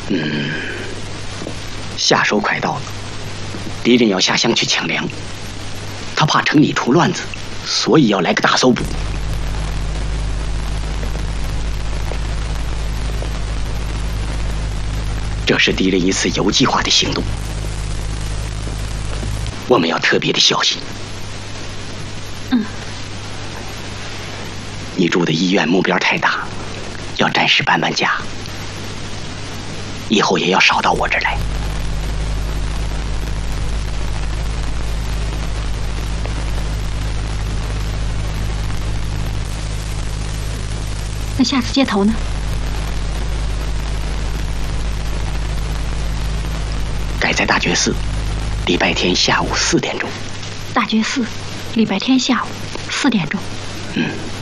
夏收快到了，敌人要下乡去抢粮，他怕城里出乱子，所以要来个大搜捕。这是敌人一次有计划的行动，我们要特别的小心。你住的医院目标太大，要暂时搬家，以后也要少到我这儿来。 那下次接头呢？ 改在大觉寺，礼拜天下午4点钟。 大觉寺，礼拜天下午4点钟。 嗯。